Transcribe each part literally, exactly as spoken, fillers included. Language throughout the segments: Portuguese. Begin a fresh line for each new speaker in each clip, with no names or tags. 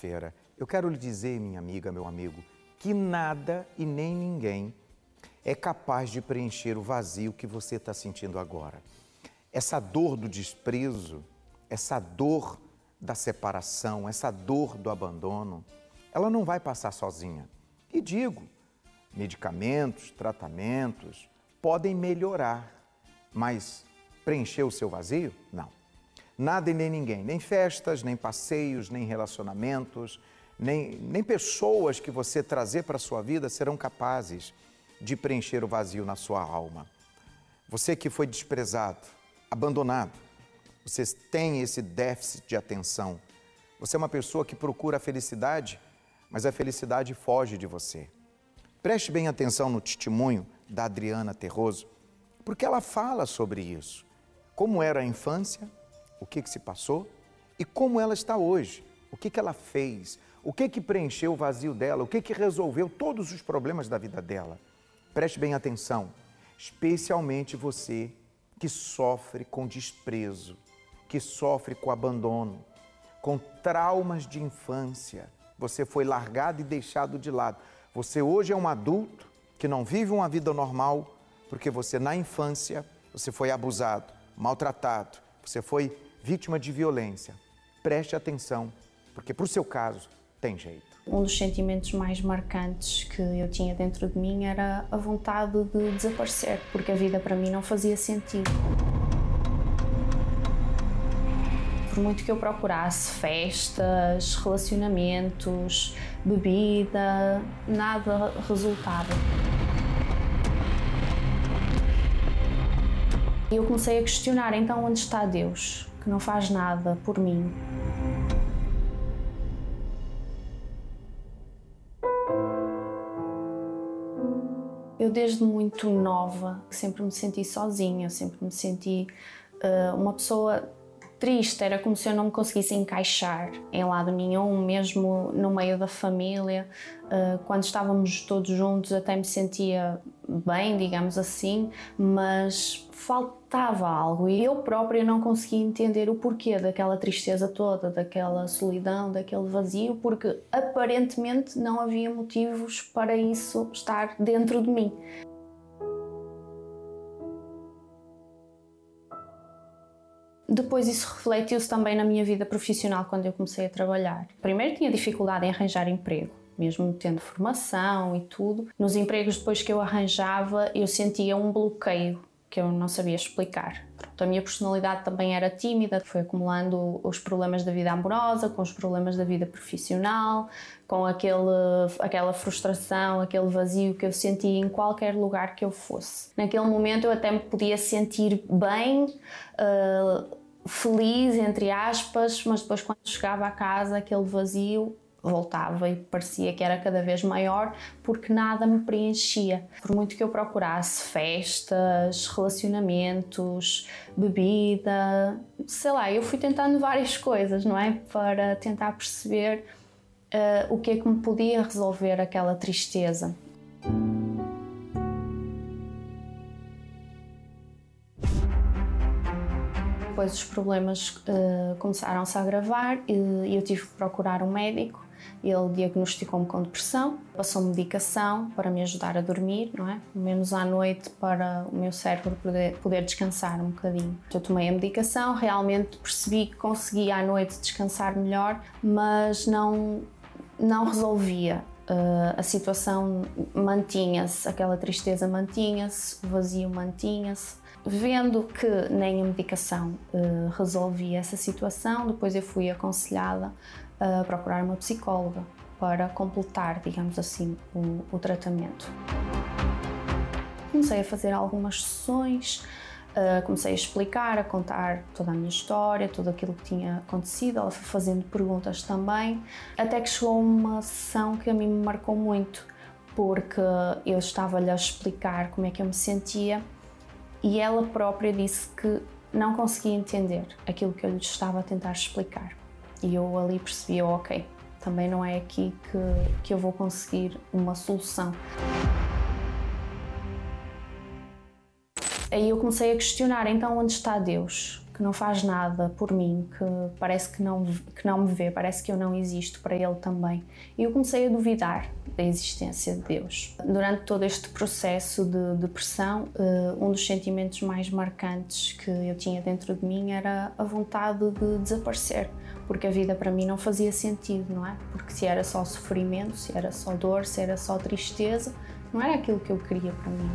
quarta-feira, eu quero lhe dizer, minha amiga, meu amigo, que nada e nem ninguém é capaz de preencher o vazio que você está sentindo agora. Essa dor do desprezo, essa dor da separação, essa dor do abandono, ela não vai passar sozinha. E digo, medicamentos, tratamentos podem melhorar, mas preencher o seu vazio? Não. Nada e nem ninguém, nem festas, nem passeios, nem relacionamentos, nem, nem pessoas que você trazer para a sua vida serão capazes de preencher o vazio na sua alma. Você que foi desprezado, abandonado, você tem esse déficit de atenção. Você é uma pessoa que procura a felicidade, mas a felicidade foge de você. Preste bem atenção no testemunho da Adriana Terroso, porque ela fala sobre isso. Como era a infância, o que, que se passou e como ela está hoje. O que, que ela fez, o que, que preencheu o vazio dela, o que, que resolveu todos os problemas da vida dela. Preste bem atenção, especialmente você que sofre com desprezo, que sofre com abandono, com traumas de infância. Você foi largado e deixado de lado. Você hoje é um adulto que não vive uma vida normal porque você na infância você foi abusado, maltratado, você foi vítima de violência. Preste atenção, porque para o seu caso tem jeito.
Um dos sentimentos mais marcantes que eu tinha dentro de mim era a vontade de desaparecer, porque a vida para mim não fazia sentido. Por muito que eu procurasse festas, relacionamentos, bebida, nada resultava. E eu comecei a questionar, então onde está Deus, que não faz nada por mim? Eu desde muito nova sempre me senti sozinha, sempre me senti uh, uma pessoa triste, era como se eu não me conseguisse encaixar em lado nenhum, mesmo no meio da família. Uh, quando estávamos todos juntos até me sentia bem, digamos assim, mas faltava algo e eu própria não conseguia entender o porquê daquela tristeza toda, daquela solidão, daquele vazio, porque aparentemente não havia motivos para isso estar dentro de mim. Depois isso refletiu-se também na minha vida profissional quando eu comecei a trabalhar. Primeiro tinha dificuldade em arranjar emprego, mesmo tendo formação e tudo. Nos empregos depois que eu arranjava eu sentia um bloqueio que eu não sabia explicar. Pronto, a minha personalidade também era tímida, foi acumulando os problemas da vida amorosa, com os problemas da vida profissional, com aquele, aquela frustração, aquele vazio que eu sentia em qualquer lugar que eu fosse. Naquele momento eu até me podia sentir bem, uh, feliz, entre aspas, mas depois quando chegava a casa aquele vazio voltava e parecia que era cada vez maior porque nada me preenchia. Por muito que eu procurasse festas, relacionamentos, bebida, sei lá, eu fui tentando várias coisas, não é? Para tentar perceber uh, o que é que me podia resolver aquela tristeza. Depois os problemas uh, começaram-se a agravar e eu tive que procurar um médico. Ele diagnosticou-me com depressão, passou medicação para me ajudar a dormir, não é? Pelo menos à noite, para o meu cérebro poder, poder descansar um bocadinho. Eu tomei a medicação, realmente percebi que conseguia à noite descansar melhor, mas não, não resolvia. Uh, a situação mantinha-se, aquela tristeza mantinha-se, o vazio mantinha-se. Vendo que nem a medicação uh, resolvia essa situação, depois eu fui aconselhada a procurar uma psicóloga para completar, digamos assim, o, o tratamento. Comecei a fazer algumas sessões, uh, comecei a explicar, a contar toda a minha história, tudo aquilo que tinha acontecido, ela foi fazendo perguntas também, até que chegou uma sessão que a mim me marcou muito, porque eu estava-lhe a explicar como é que eu me sentia e ela própria disse que não conseguia entender aquilo que eu lhe estava a tentar explicar. E eu ali percebi, ok, também não é aqui que, que eu vou conseguir uma solução. Aí eu comecei a questionar, então onde está Deus, que que não faz nada por mim, que parece que não, que não me vê, parece que eu não existo para Ele também. E eu comecei a duvidar da existência de Deus. Durante todo este processo de depressão, um dos sentimentos mais marcantes que eu tinha dentro de mim era a vontade de desaparecer, porque a vida para mim não fazia sentido, não é? Porque se era só sofrimento, se era só dor, se era só tristeza, não era aquilo que eu queria para mim.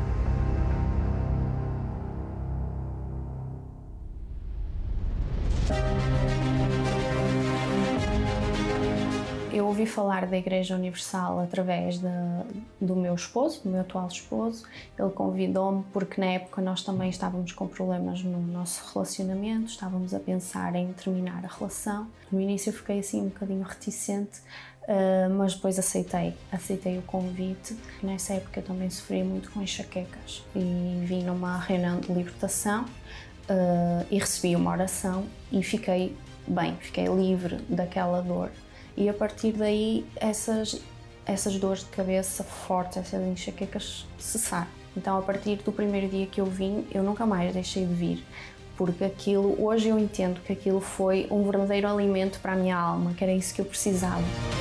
Eu ouvi falar da Igreja Universal através de, do meu esposo, do meu atual esposo. Ele convidou-me porque na época nós também estávamos com problemas no nosso relacionamento, estávamos a pensar em terminar a relação. No início eu fiquei assim um bocadinho reticente, uh, mas depois aceitei, aceitei o convite. Nessa época eu também sofria muito com enxaquecas e vim numa reunião de libertação uh, e recebi uma oração e fiquei bem, fiquei livre daquela dor. E a partir daí, essas, essas dores de cabeça fortes, essas enxaquecas cessaram. Então, a partir do primeiro dia que eu vim, eu nunca mais deixei de vir. Porque aquilo, hoje eu entendo que aquilo foi um verdadeiro alimento para a minha alma, que era isso que eu precisava.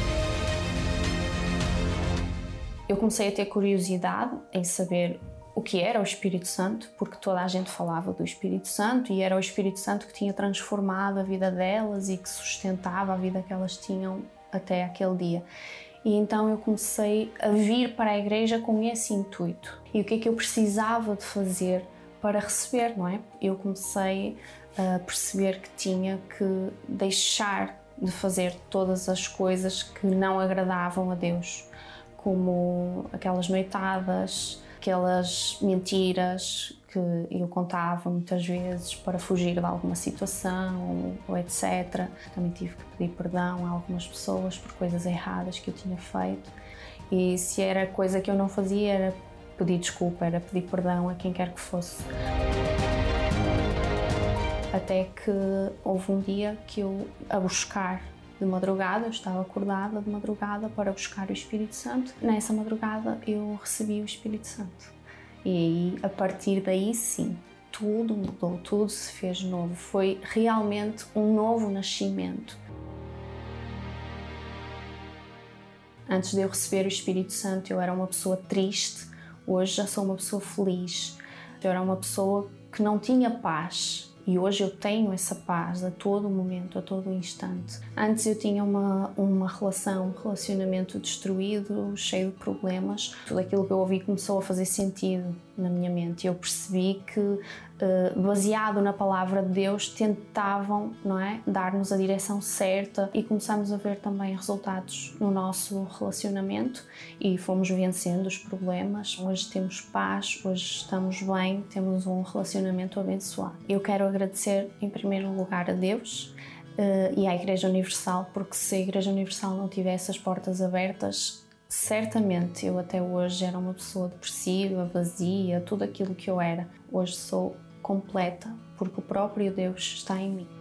Eu comecei a ter curiosidade em saber o que era o Espírito Santo, porque toda a gente falava do Espírito Santo e era o Espírito Santo que tinha transformado a vida delas e que sustentava a vida que elas tinham até aquele dia. E então eu comecei a vir para a igreja com esse intuito. E o que é que eu precisava de fazer para receber, não é? Eu comecei a perceber que tinha que deixar de fazer todas as coisas que não agradavam a Deus, como aquelas noitadas, aquelas mentiras que eu contava muitas vezes para fugir de alguma situação, ou etcétera. Também tive que pedir perdão a algumas pessoas por coisas erradas que eu tinha feito. E se era coisa que eu não fazia, era pedir desculpa, era pedir perdão a quem quer que fosse. Até que houve um dia que eu, a buscar de madrugada, eu estava acordada de madrugada para buscar o Espírito Santo. Nessa madrugada eu recebi o Espírito Santo. E aí, a partir daí, sim, tudo mudou, tudo se fez novo. Foi realmente um novo nascimento. Antes de eu receber o Espírito Santo, eu era uma pessoa triste. Hoje já sou uma pessoa feliz. Eu era uma pessoa que não tinha paz. E hoje eu tenho essa paz a todo momento, a todo instante. Antes eu tinha uma, uma relação, um relacionamento destruído, cheio de problemas. Tudo aquilo que eu ouvi começou a fazer sentido na minha mente. Eu percebi que, baseado na palavra de Deus, tentavam, não é, dar-nos a direção certa e começamos a ver também resultados no nosso relacionamento e fomos vencendo os problemas. Hoje temos paz, hoje estamos bem, temos um relacionamento abençoado. Eu quero agradecer em primeiro lugar a Deus uh, e à Igreja Universal, porque se a Igreja Universal não tivesse as portas abertas, certamente eu até hoje era uma pessoa depressiva, vazia, tudo aquilo que eu era. Hoje sou completa, porque o próprio Deus está em mim.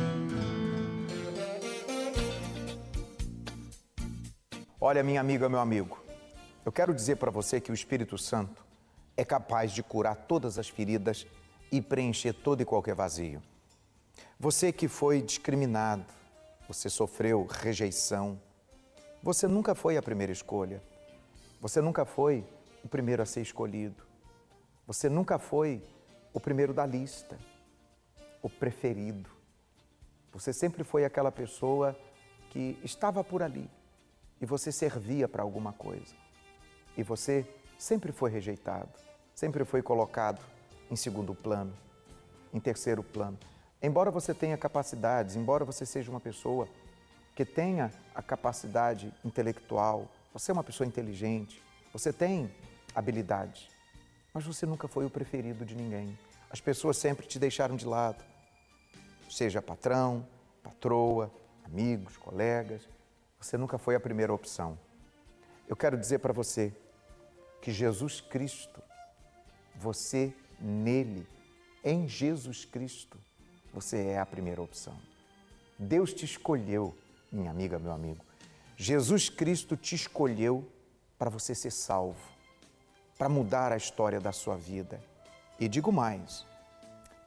Olha, minha amiga, meu amigo, eu quero dizer para você que o Espírito Santo é capaz de curar todas as feridas e preencher todo e qualquer vazio. Você que foi discriminado, você sofreu rejeição, você nunca foi a primeira escolha, você nunca foi o primeiro a ser escolhido, você nunca foi o primeiro da lista, o preferido. Você sempre foi aquela pessoa que estava por ali e você servia para alguma coisa. E você sempre foi rejeitado, sempre foi colocado em segundo plano, em terceiro plano. Embora você tenha capacidades, embora você seja uma pessoa que tenha a capacidade intelectual, você é uma pessoa inteligente, você tem habilidade, mas você nunca foi o preferido de ninguém. As pessoas sempre te deixaram de lado, seja patrão, patroa, amigos, colegas, você nunca foi a primeira opção. Eu quero dizer para você que Jesus Cristo, você nele, em Jesus Cristo, você é a primeira opção. Deus te escolheu, minha amiga, meu amigo. Jesus Cristo te escolheu para você ser salvo, para mudar a história da sua vida. E digo mais, para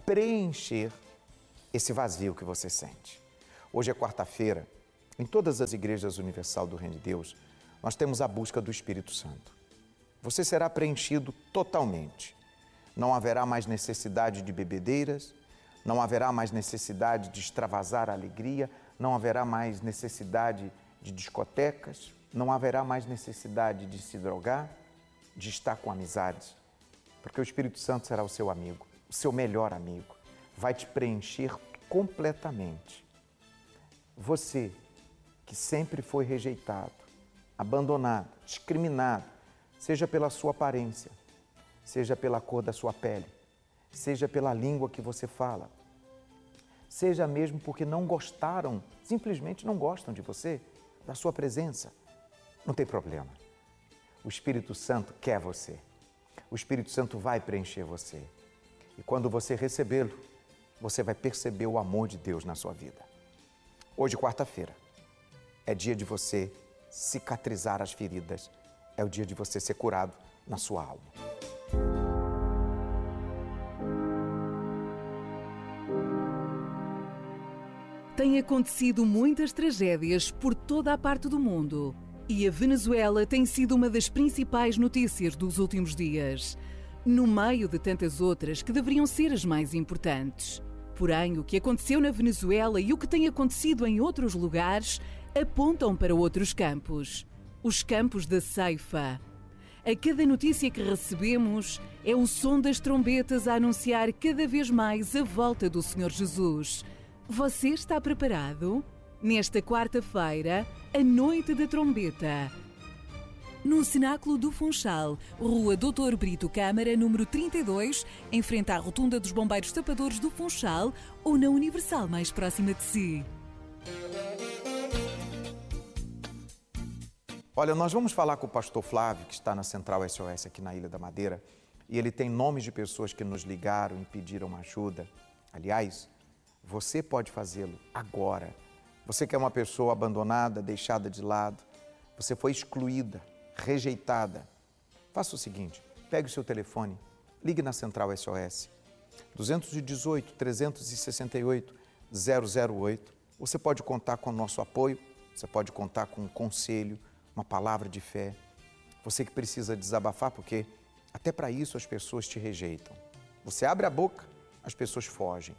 preencher esse vazio que você sente. Hoje é quarta-feira, em todas as igrejas universal do Reino de Deus, nós temos a busca do Espírito Santo. Você será preenchido totalmente. Não haverá mais necessidade de bebedeiras, não haverá mais necessidade de extravasar a alegria, não haverá mais necessidade de discotecas, não haverá mais necessidade de se drogar, de estar com amizades, porque o Espírito Santo será o seu amigo, o seu melhor amigo, vai te preencher completamente. Você, que sempre foi rejeitado, abandonado, discriminado, seja pela sua aparência, seja pela cor da sua pele, seja pela língua que você fala, seja mesmo porque não gostaram, simplesmente não gostam de você, da sua presença, não tem problema. O Espírito Santo quer você. O Espírito Santo vai preencher você. E quando você recebê-lo, você vai perceber o amor de Deus na sua vida. Hoje, quarta-feira, é dia de você cicatrizar as feridas. É o dia de você ser curado na sua alma.
Tem acontecido muitas tragédias por toda a parte do mundo. E a Venezuela tem sido uma das principais notícias dos últimos dias, no meio de tantas outras que deveriam ser as mais importantes. Porém, o que aconteceu na Venezuela e o que tem acontecido em outros lugares apontam para outros campos. Os campos da ceifa. A cada notícia que recebemos é o som das trombetas a anunciar cada vez mais a volta do Senhor Jesus. Você está preparado? Nesta quarta-feira, a Noite da Trombeta. No Cenáculo do Funchal, Rua doutor Brito Câmara, número trinta e dois, em frente à Rotunda dos Bombeiros Tapadores do Funchal ou na Universal mais próxima de si.
Olha, nós vamos falar com o pastor Flávio, que está na Central S O S aqui na Ilha da Madeira, e ele tem nomes de pessoas que nos ligaram e pediram ajuda. Aliás, você pode fazê-lo agora. Você que é uma pessoa abandonada, deixada de lado, você foi excluída, rejeitada. Faça o seguinte, pegue o seu telefone, ligue na Central S O S, dois um oito, três seis oito, zero zero oito. Você pode contar com o nosso apoio, você pode contar com um conselho, uma palavra de fé. Você que precisa desabafar, porque até para isso as pessoas te rejeitam. Você abre a boca, as pessoas fogem.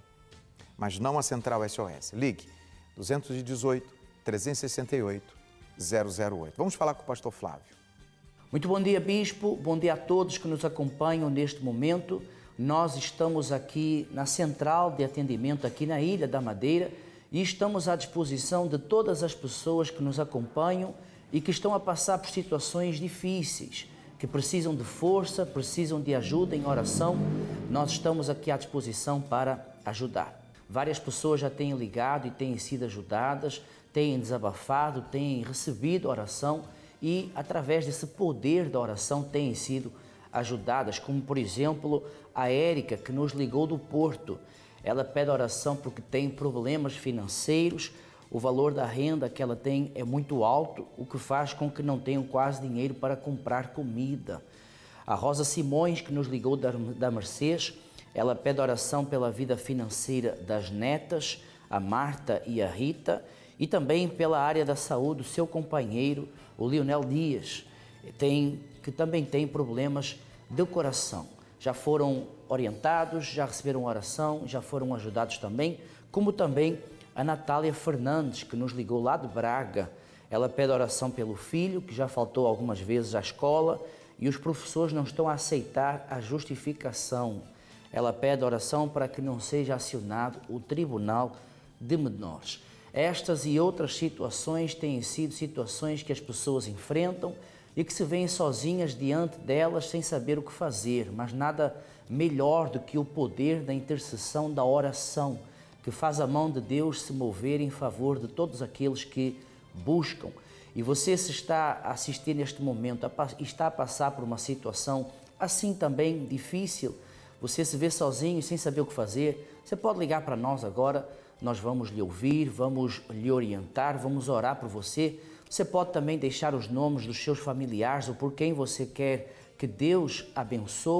Mas não a Central S O S. Ligue dois um oito, três seis oito, zero zero oito. Vamos falar com o pastor Flávio.
Muito bom dia, Bispo. Bom dia a todos que nos acompanham neste momento. Nós estamos aqui na Central de Atendimento, aqui na Ilha da Madeira, e estamos à disposição de todas as pessoas que nos acompanham e que estão a passar por situações difíceis, que precisam de força, precisam de ajuda em oração. Nós estamos aqui à disposição para ajudar. Várias pessoas já têm ligado e têm sido ajudadas, têm desabafado, têm recebido oração e, através desse poder da oração, têm sido ajudadas, como, por exemplo, a Érica, que nos ligou do Porto. Ela pede oração porque tem problemas financeiros, o valor da renda que ela tem é muito alto, o que faz com que não tenham quase dinheiro para comprar comida. A Rosa Simões, que nos ligou da, da Mercês, ela pede oração pela vida financeira das netas, a Marta e a Rita, e também pela área da saúde do seu companheiro, o Leonel Dias, tem, que também tem problemas de coração. Já foram orientados, já receberam oração, já foram ajudados também, como também a Natália Fernandes, que nos ligou lá de Braga. Ela pede oração pelo filho, que já faltou algumas vezes à escola, e os professores não estão a aceitar a justificação. Ela pede oração para que não seja acionado o Tribunal de Menores. Estas e outras situações têm sido situações que as pessoas enfrentam e que se veem sozinhas diante delas sem saber o que fazer, mas nada melhor do que o poder da intercessão, da oração, que faz a mão de Deus se mover em favor de todos aqueles que buscam. E você, se está a assistir neste momento e está a passar por uma situação assim também difícil, você se vê sozinho e sem saber o que fazer, você pode ligar para nós agora, nós vamos lhe ouvir, vamos lhe orientar, vamos orar por você. Você pode também deixar os nomes dos seus familiares ou por quem você quer que Deus abençoe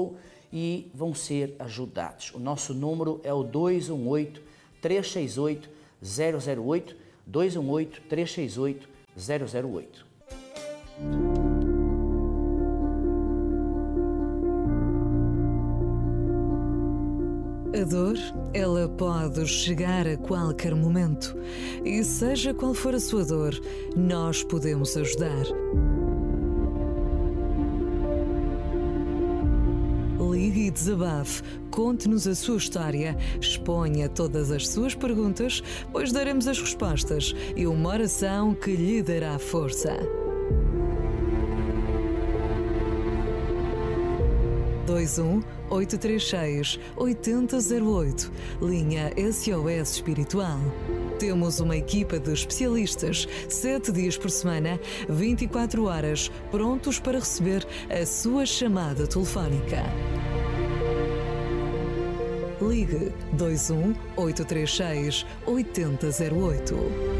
e vão ser ajudados. O nosso número é o dois um oito, três seis oito, zero zero oito, dois um oito, três seis oito, zero zero oito.
A dor, ela pode chegar a qualquer momento. E seja qual for a sua dor, nós podemos ajudar. Ligue e desabafe, conte-nos a sua história, exponha todas as suas perguntas, pois daremos as respostas e uma oração que lhe dará força. dois um oito três seis, oito zero zero oito, linha S O S Espiritual. Temos uma equipa de especialistas, sete dias por semana, vinte e quatro horas, prontos para receber a sua chamada telefónica. Ligue dois um oito três seis, oito zero zero oito.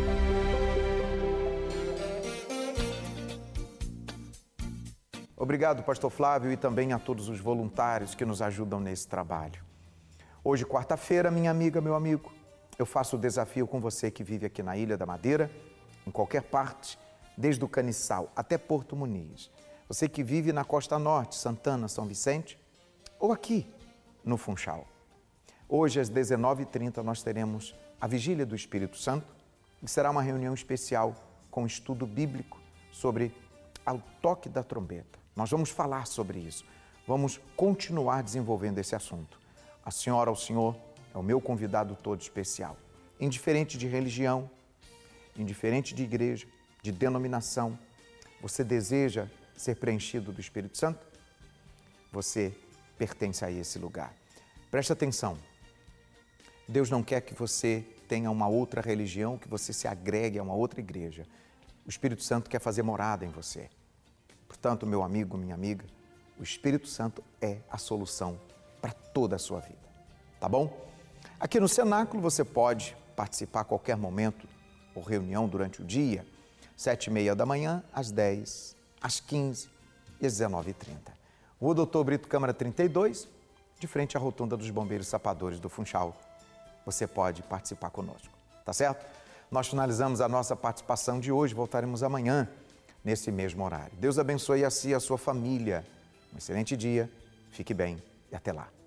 Obrigado, pastor Flávio, e também a todos os voluntários que nos ajudam nesse trabalho. Hoje, quarta-feira, minha amiga, meu amigo, eu faço o desafio com você que vive aqui na Ilha da Madeira, em qualquer parte, desde o Caniçal até Porto Muniz. Você que vive na Costa Norte, Santana, São Vicente, ou aqui no Funchal. Hoje, às dezenove e trinta, nós teremos a Vigília do Espírito Santo, que será uma reunião especial com estudo bíblico sobre o toque da trombeta. Nós vamos falar sobre isso, vamos continuar desenvolvendo esse assunto. A senhora, o senhor, é o meu convidado todo especial. Indiferente de religião, indiferente de igreja, de denominação, você deseja ser preenchido do Espírito Santo? Você pertence a esse lugar. Preste atenção, Deus não quer que você tenha uma outra religião, que você se agregue a uma outra igreja. O Espírito Santo quer fazer morada em você. Portanto, meu amigo, minha amiga, o Espírito Santo é a solução para toda a sua vida, tá bom? Aqui no Cenáculo você pode participar a qualquer momento ou reunião durante o dia, sete e meia da manhã, às dez, às quinze e às dezenove e trinta. Rua Doutor Brito Câmara trinta e dois, de frente à rotunda dos Bombeiros Sapadores do Funchal. Você pode participar conosco, tá certo? Nós finalizamos a nossa participação de hoje, voltaremos amanhã, nesse mesmo horário. Deus abençoe a si e a sua família. Um excelente dia, fique bem e até lá.